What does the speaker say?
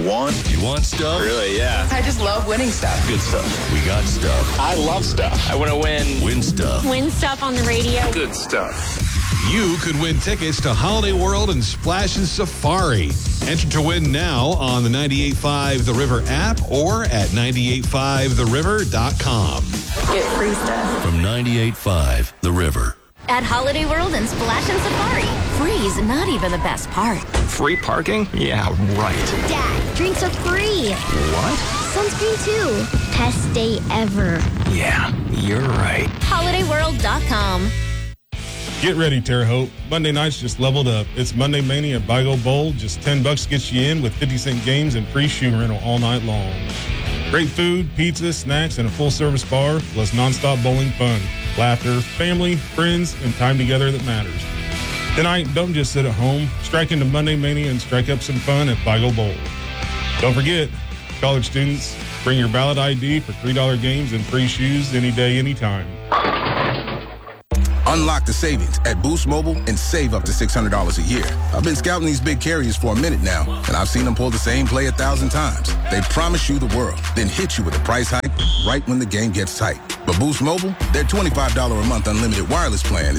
want? You want stuff? Really, yeah. I just love winning stuff. Good stuff. We got stuff. I love stuff. I want to win. Win stuff. Win stuff on the radio. Good stuff. You could win tickets to Holiday World and Splashes Safari. Enter to win now on the 98.5 The River app or at 985theriver.com. Get free stuff. From 98.5 The River. At Holiday World and Splash and Safari. Free's not even the best part. Free parking? Yeah, right. Dad, drinks are free. What? Sunscreen too. Best day ever. Yeah, you're right. HolidayWorld.com. Get ready, Terre Haute. Monday nights just leveled up. It's Monday Mania at Bygo Bowl. Just $10 gets you in with 50-cent games and free shoe rental all night long. Great food, pizza, snacks, and a full-service bar, plus nonstop bowling fun, laughter, family, friends, and time together that matters. Tonight, don't just sit at home. Strike into Monday Mania and strike up some fun at Bygo Bowl. Don't forget, college students, bring your valid ID for $3 games and free shoes any day, anytime. Unlock the savings at Boost Mobile and save up to $600 a year. I've been scouting these big carriers for a minute now, and I've seen them pull the same play 1,000 times. They promise you the world, then hit you with a price hike right when the game gets tight. But Boost Mobile, their $25 a month unlimited wireless plan